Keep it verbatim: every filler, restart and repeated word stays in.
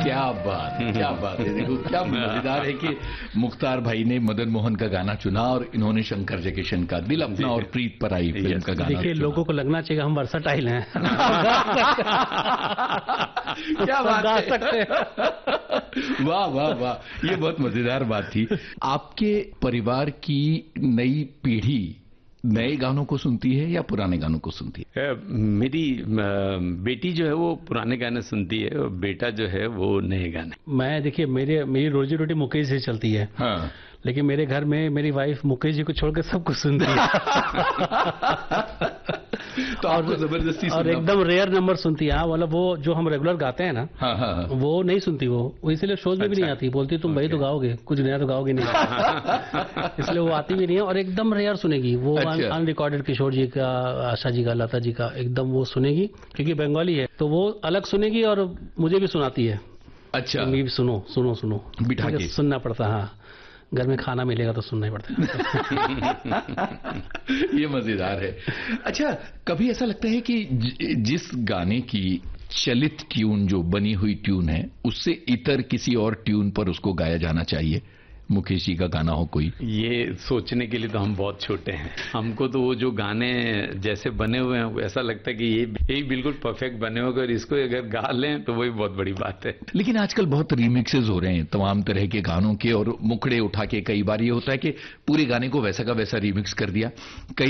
क्या बात क्या बात है। देखो क्या मजेदार है कि मुख्तार भाई ने मदन मोहन का गाना चुना और इन्होंने शंकर जयकिशन का दिल अपना और प्रीत पर आई फिल्म का गाना। देखिए लोगों को लगना चाहिए हम वर्सटाइल हैं। क्या बात गा है। सकते हैं। वाह वाह वाह, ये बहुत मजेदार बात थी। आपके परिवार की नई पीढ़ी नए गानों को सुनती है या पुराने गानों को सुनती है? मेरी बेटी जो है वो पुराने गाने सुनती है और बेटा जो है वो नए गाने। मैं देखिए मेरे मेरी रोजी रोटी मुकेश से चलती है। हाँ। लेकिन मेरे घर में मेरी वाइफ मुकेश जी को छोड़कर सब कुछ सुनती है। तो आपको जबरदस्ती और एकदम रेयर नंबर सुनती है। हाँ, मतलब वो जो हम रेगुलर गाते हैं ना, हाँ, हाँ, हाँ। वो नहीं सुनती। वो वो इसलिए शोज में भी नहीं आती। बोलती तुम भाई तो गाओगे, कुछ नया तो गाओगे नहीं। इसलिए वो आती भी नहीं है और एकदम रेयर सुनेगी वो। अनरिकॉर्डेड किशोर जी का, आशा जी का, लता जी का एकदम वो सुनेगी, क्योंकि बंगाली है तो वो अलग सुनेगी और मुझे भी सुनाती है। अच्छा, भी सुनो सुनो सुनो बिठा के सुनना पड़ता। हाँ, घर में खाना मिलेगा तो सुनना ही पड़ता है। ये मजेदार है। अच्छा, कभी ऐसा लगता है कि ज, जिस गाने की चलित ट्यून जो बनी हुई ट्यून है उससे इतर किसी और ट्यून पर उसको गाया जाना चाहिए? मुकेश जी का गाना हो कोई? ये सोचने के लिए तो हम बहुत छोटे हैं। हमको तो वो जो गाने जैसे बने हुए हैं ऐसा लगता है कि ये यही बिल्कुल परफेक्ट बने हुए, अगर इसको अगर गा लें तो वही बहुत बड़ी बात है। लेकिन आजकल बहुत रीमिक्सेस हो रहे हैं तमाम तरह के गानों के और मुखड़े उठा के कई बार ये होता है कि पूरे गाने को वैसा का वैसा रीमिक्स कर दिया। कई